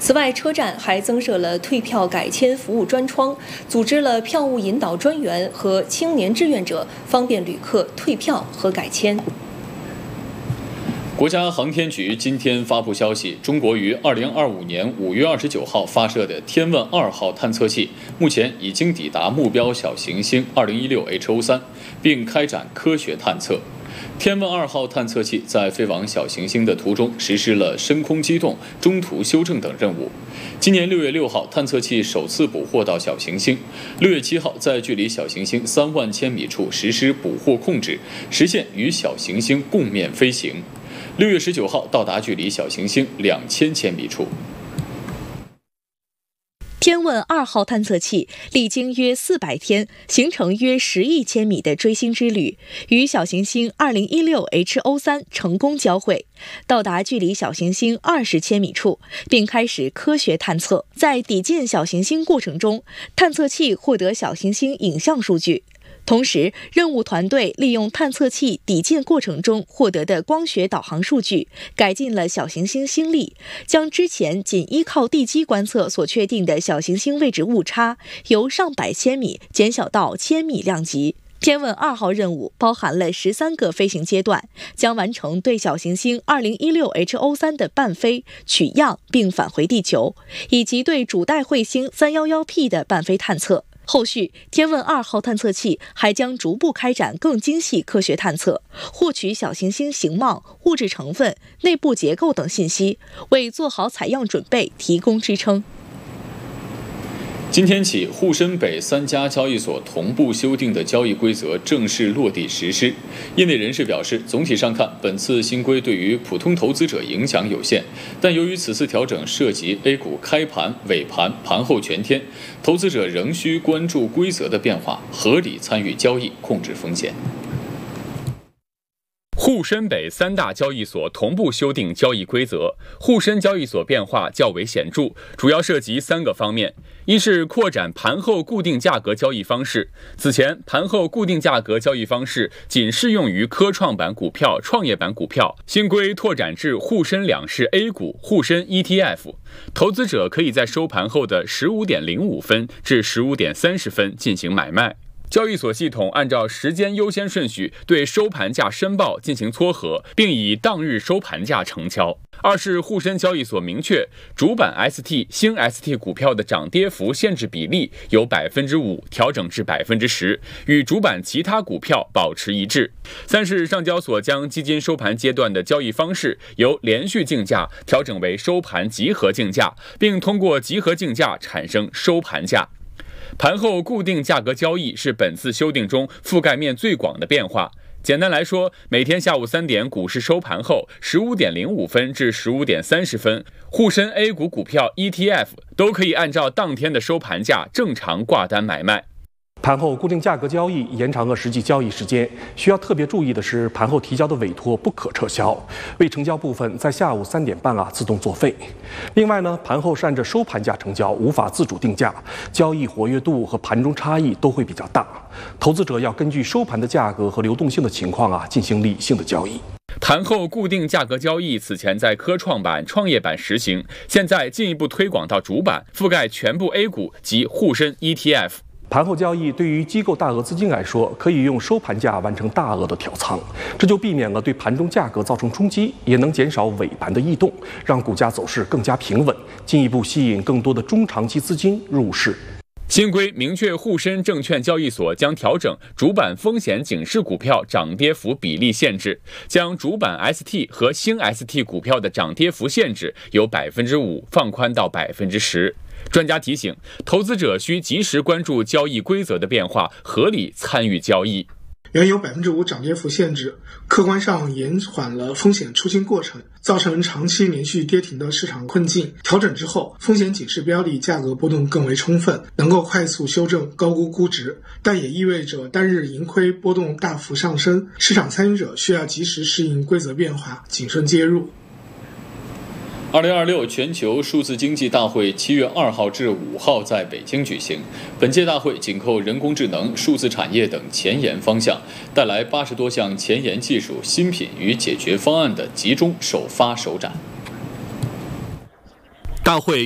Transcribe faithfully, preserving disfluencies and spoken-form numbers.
此外，车站还增设了退票改签服务专窗，组织了票务引导专员和青年志愿者，方便旅客退票和改签。 国家航天局今天发布消息，中国于二零二五年五月二十九号发射的天问二号探测器，目前已经抵达目标小行星二零一六 H O 三，并开展科学探测。天问二号探测器在飞往小行星的途中实施了升空机动、中途修正等任务。今年六月六号，探测器首次捕获到小行星。六月七号，在距离小行星三万千米处实施捕获控制，实现与小行星共面飞行。六月十九号，到达距离小行星两千千米处。 天问二号探测器历经约四百天，行程约十亿千米的追星之旅，与小行星二零一六 H O 三成功交会，到达距离小行星二十千米处，并开始科学探测。在抵近小行星过程中，探测器获得小行星影像数据。同时，任务团队利用探测器抵近过程中获得的光学导航数据，改进了小行星星力，将之前仅依靠地基观测所确定的小行星位置误差由上百千米减小到千米量级。天问二号任务包含了十三个飞行阶段，将完成对小行星二零一六 H O 三的伴飞、取样并返回地球，以及对主带彗星 三一一 P 的伴飞探测。后续，天问二号探测器还将逐步开展更精细科学探测，获取小行星形貌、物质成分、内部结构等信息，为做好采样准备提供支撑。 今天起，沪深北三家交易所同步修订的交易规则正式落地实施。业内人士表示，总体上看，本次新规对于普通投资者影响有限，但由于此次调整涉及 A 股开盘、尾盘、盘后全天，投资者仍需关注规则的变化，合理参与交易，控制风险。 沪深北三大交易所同步修订交易规则，沪深交易所变化较为显著，主要涉及三个方面。一是扩展盘后固定价格交易方式，此前盘后固定价格交易方式仅适用于科创板股票、创业板股票，新规拓展至沪深两市 A 股、沪深 E T F， 投资者可以在收盘后的十五点零五分至十五点三十分进行买卖。交易所系统按照时间优先顺序对收盘价申报进行撮合，并以当日收盘价成交。二是沪深交易所明确，主板 S T、新 S T 股票的涨跌幅限制比例由百分之五调整至百分之十，与主板其他股票保持一致。三是上交所将基金收盘阶段的交易方式由连续竞价调整为收盘集合竞价，并通过集合竞价产生收盘价。盘后固定价格交易是本次修订中覆盖面最广的变化。简单来说，每天下午三点股市收盘后十五点零五分至十五点三十分，沪深 A 股股票 E T F 都可以按照当天的收盘价正常挂单买卖。 盘后固定价格交易延长了实际交易时间，需要特别注意的是，盘后提交的委托不可撤销，未成交部分在下午三点半啊自动作废。另外呢，盘后是按照收盘价成交，无法自主定价，交易活跃度和盘中差异都会比较大，投资者要根据收盘的价格和流动性的情况啊进行理性的交易。 盘后固定价格交易此前在科创板、创业板实行，现在进一步推广到主板，覆盖全部 A 股及沪深 E T F。 盘后交易对于机构大额资金来说，可以用收盘价完成大额的调仓，这就避免了对盘中价格造成冲击，也能减少尾盘的异动，让股价走势更加平稳，进一步吸引更多的中长期资金入市。 新规明确，沪深证券交易所将调整主板风险警示股票涨跌幅比例限制，将主板 S T 和新 S T 股票的涨跌幅限制由百分之五放宽到百分之十。专家提醒，投资者需及时关注交易规则的变化，合理参与交易。 原有百分之五涨跌幅限制，客观上延缓了风险出清过程，造成长期连续跌停的市场困境。调整之后，风险警示标的价格波动更为充分，能够快速修正高估估值，但也意味着单日盈亏波动大幅上升，市场参与者需要及时适应规则变化，谨慎介入。 二零二六全球数字经济大会七月二号至五号在北京举行。本届大会紧扣人工智能、数字产业等前沿方向，带来八十多项前沿技术、新品与解决方案的集中首发首展。 大会